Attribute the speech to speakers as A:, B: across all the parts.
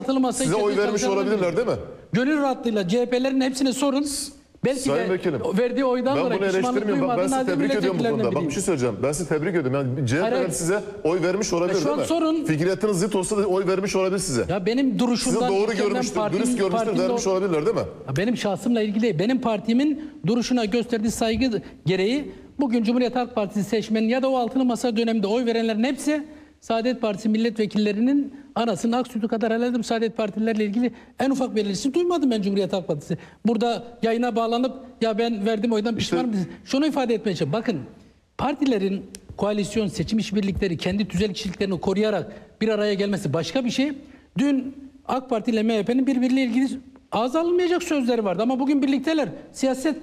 A: Size oy vermiş olabilirler değil mi?
B: Gönül rahatlığıyla CHP'lerin hepsine sorun. Belki
A: Sayın
B: de
A: Vekilim,
B: verdiği oydan
A: ben
B: dolayı
A: bunu
B: pişmanlık
A: eleştirmiyorum. Bak ben
B: duymadı.
A: sizi tebrik ediyorum bu konuda. Bak bir şey söyleyeceğim. Ben sizi tebrik ediyorum. Yani CHP'ler
B: Hayır.
A: size oy vermiş olabilir
B: Şu an
A: değil mi?
B: sorun-
A: Fikriyatınız zıt olsa da oy vermiş olabilir size.
B: Ya benim duruşumdan...
A: Sizi doğru
B: ülkemden,
A: görmüştür,
B: partim-
A: dürüst görmüştür,
B: partimde
A: vermiş olabilirler değil mi?
B: Ya benim şahsımla ilgili değil. Benim partimin duruşuna gösterdiği saygı gereği bugün Cumhuriyet Halk Partisi seçmenin ya da o altılı masa döneminde oy verenlerin hepsi Saadet Partisi milletvekillerinin anasının ak sütü kadar herhalde Saadet Partililerle ilgili en ufak belirtisi duymadım ben Cumhuriyet Halk Partisi. Burada yayına bağlanıp ya ben verdim oydan pişmanım. Şunu ifade etmeye çalışıyorum. Bakın partilerin koalisyon, seçim işbirlikleri, kendi tüzel kişiliklerini koruyarak bir araya gelmesi başka bir şey. Dün AK Parti ile MHP'nin birbiriyle ilgili ağza alınmayacak sözleri vardı ama bugün birlikteler. Siyaset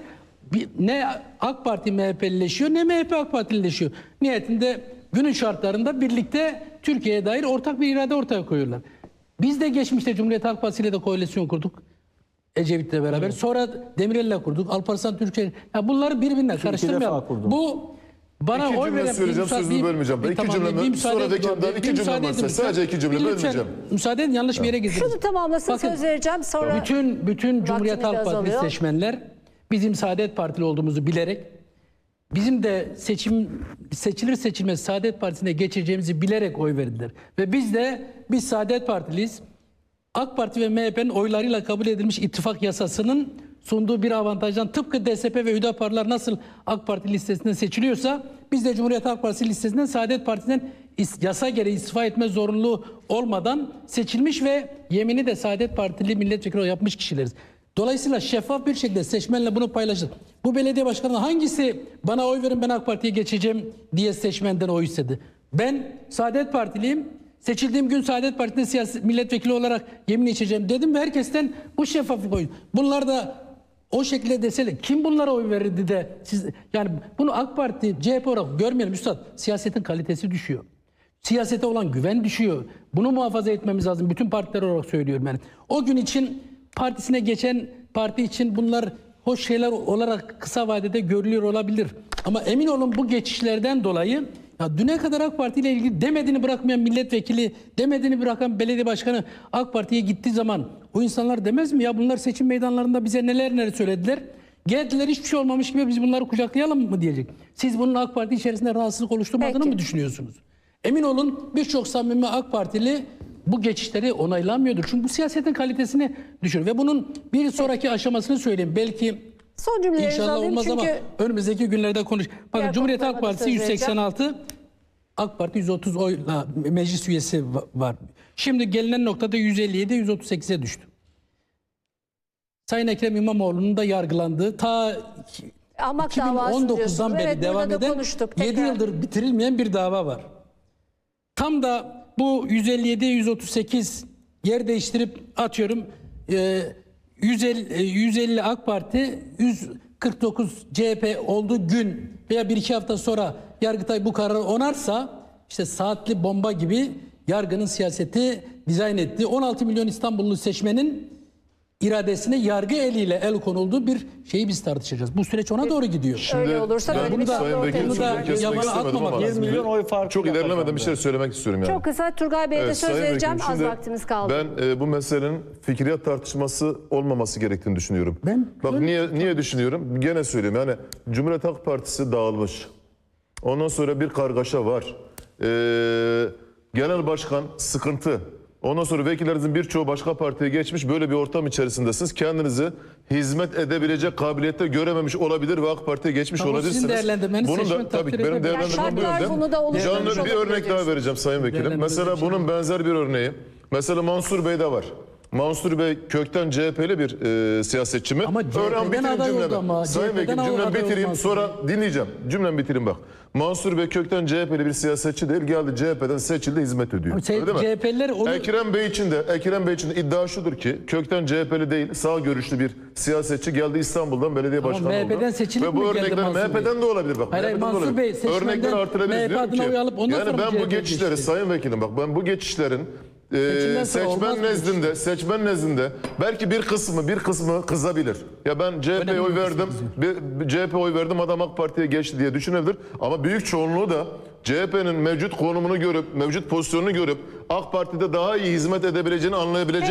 B: ne AK Parti MHP'lileşiyor ne MHP AK Partilileşiyor. Nihayetinde günün şartlarında birlikte Türkiye'ye dair ortak bir irade ortaya koyuyorlar. Biz de geçmişte Cumhuriyet Halk Partisi ile de koalisyon kurduk. Ecevit'le beraber. Evet. Sonra Demirel'le kurduk. Alparslan Türkçe. Ya bunları birbirine karıştırmayalım. Bu bana
A: İki
B: oy
A: cümle
B: veren...
A: söyleyeceğim, sözünü bölmeyeceğim. Ben iki cümle, sonra Vekil'den iki cümle varsa sadece iki cümle bölmeyeceğim.
B: Müsaade edin, yanlış bir yere girdiniz.
C: Şunu tamamlasın, söz vereceğim. Sonra
B: bütün Cumhuriyet Halk Partisi seçmenler bizim Saadet Partili olduğumuzu bilerek, bizim de seçilir seçilmez Saadet Partisi'ne geçeceğimizi bilerek oy verdiler. Ve biz Saadet Partiliyiz. AK Parti ve MHP'nin oylarıyla kabul edilmiş ittifak yasasının sunduğu bir avantajdan tıpkı DSP ve Hüdaparlar nasıl AK Parti listesinden seçiliyorsa biz de Cumhuriyet Halk Partisi listesinden Saadet Partisi'nden yasa gereği istifa etme zorunluluğu olmadan seçilmiş ve yemini de Saadet Partili milletvekili yapmış kişileriz. Dolayısıyla şeffaf bir şekilde seçmenle bunu paylaşır. Bu belediye başkanı hangisi bana oy verin ben AK Parti'ye geçeceğim diye seçmenden oy istedi? Ben Saadet Partiliyim. Seçildiğim gün Saadet Partisi'nde siyasi milletvekili olarak yemin içeceğim dedim ve herkesten bu şeffaflık oy. Bunlar da o şekilde deseler kim bunlara oy verirdi de siz yani bunu AK Parti, CHP olarak görmeyelim üstad. Siyasetin kalitesi düşüyor. Siyasete olan güven düşüyor. Bunu muhafaza etmemiz lazım. Bütün partiler olarak söylüyorum yani. O gün için partisine geçen parti için bunlar hoş şeyler olarak kısa vadede görülüyor olabilir. Ama emin olun bu geçişlerden dolayı ya düne kadar AK Parti ile ilgili demediğini bırakmayan milletvekili, demediğini bırakan belediye başkanı AK Parti'ye gittiği zaman o insanlar demez mi ya bunlar seçim meydanlarında bize neler söylediler? Geldiler hiçbir şey olmamış gibi biz bunları kucaklayalım mı diyecek. Siz bunun AK Parti içerisinde rahatsızlık oluşturmadığını mı düşünüyorsunuz? Emin olun birçok samimi AK Partili bu geçişleri onaylamıyordur. Çünkü bu siyasetin kalitesini düşürür. Ve bunun bir sonraki aşamasını söyleyeyim. Belki
C: son cümlelerinizi
B: İnşallah
C: alayım
B: olmaz
C: çünkü
B: ama önümüzdeki günlerde konuş. Bakın Cumhuriyet Halk Partisi 186, AK Parti 130 oyla meclis üyesi var. Şimdi gelinen noktada 157, 138'e düştü. Sayın Ekrem İmamoğlu'nun da yargılandığı ta 2019'dan beri devam eden 7 yıldır bitirilmeyen bir dava var. Tam da bu 157-138 yer değiştirip atıyorum 150 AK Parti 149 CHP olduğu gün veya 1-2 hafta sonra Yargıtay bu kararı onarsa işte saatli bomba gibi yargının siyaseti dizayn ettiği 16 milyon İstanbullu seçmenin iradesine yargı eliyle el konulduğu bir şeyi biz tartışacağız. Bu süreç ona doğru gidiyor.
A: Şimdi
C: öyle olursa
A: ben
C: bunu da
A: Sayın Vekil'in sözünü kesmek istemedim ama
D: 20 milyon oy farkı
A: çok ilerlemeden bir şey söylemek istiyorum yani.
C: çok kısa Turgay Bey'e de söz
A: Sayın
C: vereceğim.
A: Vekilim,
C: Az
A: şimdi
C: vaktimiz kaldı.
A: Ben bu meselenin fikriyat tartışması olmaması gerektiğini düşünüyorum. Bak niye düşünüyorum? Gene söyleyeyim yani Cumhuriyet Halk Partisi dağılmış. Ondan sonra bir kargaşa var. Genel başkan sıkıntı. Ondan sonra vekillerinizin birçoğu başka partiye geçmiş. Böyle bir ortam içerisindesiniz. Kendinizi hizmet edebilecek kabiliyette görememiş olabilir ve AK Parti'ye geçmiş
B: ama
A: olabilirsiniz.
B: sizin değerlendirmeniz
A: Bunun da tabii ki benim değerlendirmem bu yönde.
C: Bunu da oluşturmuş
A: Canlı bir örnek daha vereceğim Sayın Vekilim. Mesela bunun benzer bir örneği. Mesela Mansur Bey'de var. Mansur Bey kökten CHP'li bir siyasetçi mi?
B: Ama CHP'den aday oldu ama.
A: Sayın Vekilim cümlemi bitireyim sonra dinleyeceğim. Cümlemi bitireyim bak. Mansur Bey kökten CHP'li bir siyasetçi değil. Geldi CHP'den seçildi hizmet ediyor.
B: CHP'liler onu...
A: Ekrem Bey için de iddia şudur ki kökten CHP'li değil sağ görüşlü bir siyasetçi geldi İstanbul'dan belediye başkanı oldu.
B: MHP'den seçilip
A: ve bu
B: mi geldi
A: örnekler
B: Mansur Bey?
A: MHP'den de olabilir bak.
B: Hayır,
A: MHP'den
B: Mansur Bey seçmenden
A: örnekleri artırabiliriz
B: MHP
A: diyorum
B: adına
A: ki.
B: oy alıp ondan
A: Yani
B: sonra
A: ben bu
B: CHP'ye
A: geçişleri
B: geçti.
A: Sayın Vekilim bak ben bu geçişlerin seçmen nezdinde belki bir kısmı kızabilir. Ya ben CHP'ye oy verdim. CHP oy verdim adam AK Parti'ye geçti diye düşünebilir. Ama büyük çoğunluğu da CHP'nin mevcut konumunu görüp, mevcut pozisyonunu görüp AK Parti'de daha iyi hizmet edebileceğini anlayabilecek